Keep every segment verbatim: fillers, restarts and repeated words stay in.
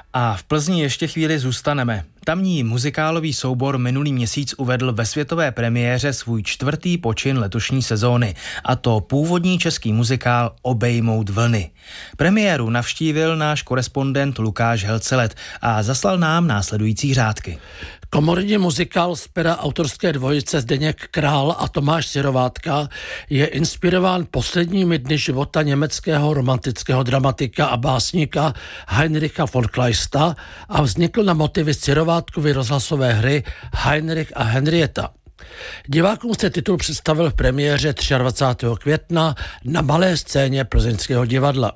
A v Plzni ještě chvíli zůstaneme. Tamní muzikálový soubor minulý měsíc uvedl ve světové premiéře svůj čtvrtý počin letošní sezóny, a to původní český muzikál Obejmout vlny. Premiéru navštívil náš korespondent Lukáš Helcelet a zaslal nám následující řádky. Komorní muzikál z pera autorské dvojice Zdeněk Král a Tomáš Sirovátka je inspirován posledními dny života německého romantického dramatika a básníka Heinricha von Kleista a vznikl na motivy Sirovátkovy rozhlasové hry Heinrich a Henrietta. Divákům se titul představil v premiéře dvacátého třetího května na malé scéně Plzeňského divadla.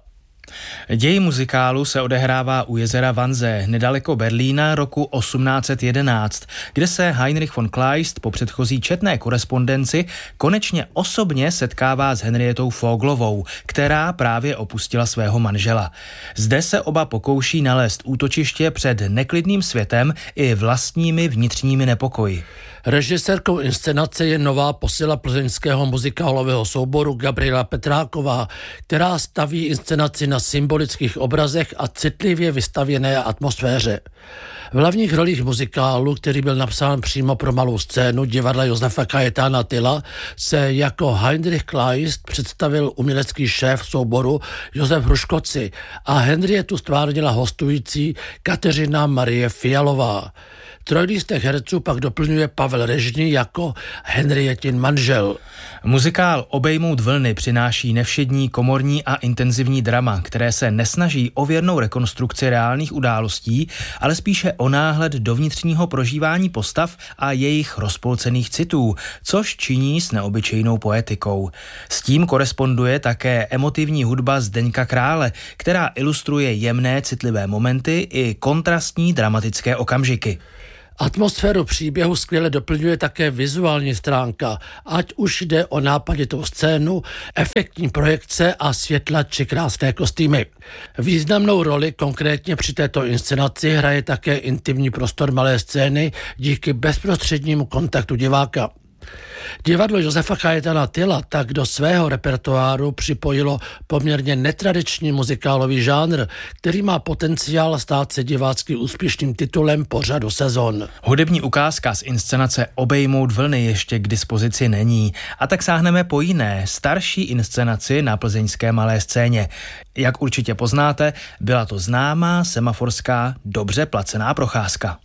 Děj muzikálu se odehrává u jezera Wannsee, nedaleko Berlína roku osmnáct set jedenáct, kde se Heinrich von Kleist po předchozí četné korespondenci konečně osobně setkává s Henrietou Voglovou, která právě opustila svého manžela. Zde se oba pokouší nalézt útočiště před neklidným světem i vlastními vnitřními nepokoji. Režisérkou inscenace je nová posila plzeňského muzikálového souboru Gabriela Petráková, která staví inscenaci na symbolických obrazech a citlivě vystavěné atmosféře. V hlavních rolích muzikálu, který byl napsán přímo pro malou scénu divadla Josefa Kajetána Tyla, se jako Heinrich Kleist představil umělecký šéf souboru Josef Hruškoci a Henrietu stvárnila hostující Kateřina Marie Fialová. Trojlístek herců pak doplňuje Pavel Režný jako Henrietin manžel. Muzikál Obejmout vlny přináší nevšední, komorní a intenzivní drama, které se nesnaží o věrnou rekonstrukci reálných událostí, ale spíše o náhled do vnitřního prožívání postav a jejich rozpolcených citů, což činí s neobyčejnou poetikou. S tím koresponduje také emotivní hudba Zdeňka Krále, která ilustruje jemné, citlivé momenty i kontrastní dramatické okamžiky. Atmosféru příběhu skvěle doplňuje také vizuální stránka, ať už jde o nápaditou scénu, efektní projekce a světla či krásné kostýmy. Významnou roli konkrétně při této inscenaci hraje také intimní prostor malé scény díky bezprostřednímu kontaktu diváka. Divadlo Josefa Kajetána Tyla tak do svého repertoáru připojilo poměrně netradiční muzikálový žánr, který má potenciál stát se divácky úspěšným titulem po řadu sezon. Hudební ukázka z inscenace Obejmout vlny ještě k dispozici není, a tak sáhneme po jiné, starší inscenaci na plzeňské malé scéně. Jak určitě poznáte, byla to známá semaforská, dobře placená procházka.